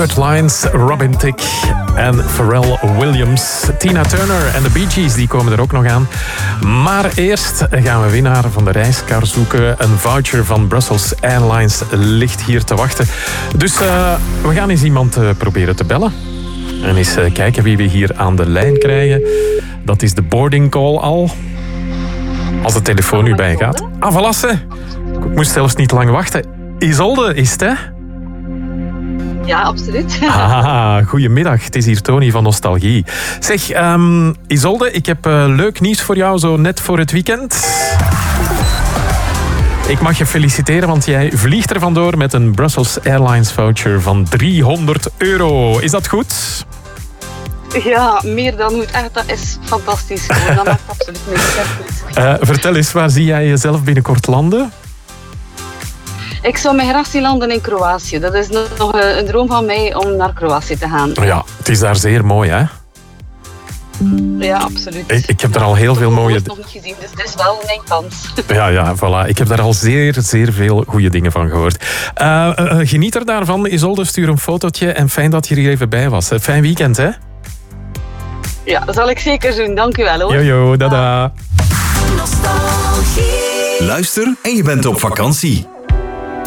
Blurred Lines, Robin Thicke en Pharrell Williams. Tina Turner en de Bee Gees die komen er ook nog aan. Maar eerst gaan we winnaar van de reiskar zoeken. Een voucher van Brussels Airlines ligt hier te wachten. Dus we gaan eens iemand proberen te bellen. En eens kijken wie we hier aan de lijn krijgen. Dat is de boarding call al. Als de telefoon nu bijgaat. Ah, Valasse. Ik moest zelfs niet lang wachten. Isolde is het, hè? Ja, absoluut. Goedemiddag, het is hier Tony van Nostalgie. Zeg, Isolde, ik heb leuk nieuws voor jou, zo net voor het weekend. Ik mag je feliciteren, want jij vliegt er vandoor met een Brussels Airlines voucher van €300. Is dat goed? Ja, meer dan goed. Echt, dat is fantastisch. Dat maakt absoluut niks. Vertel eens, waar zie jij jezelf binnenkort landen? Ik zou mij graag zien landen in Kroatië. Dat is nog een droom van mij om naar Kroatië te gaan. Ja, het is daar zeer mooi, hè? Ja, absoluut. Ik heb daar al heel veel mooie... Ik heb het nog niet gezien, dus het is wel mijn kans. Ja, voilà. Ik heb daar al zeer veel goede dingen van gehoord. Geniet er daarvan. Isolde, stuur een fotootje en fijn dat je er hier even bij was. Fijn weekend, hè? Ja, dat zal ik zeker doen. Dank u wel, hoor. Jojo, dada. Luister en je bent op vakantie.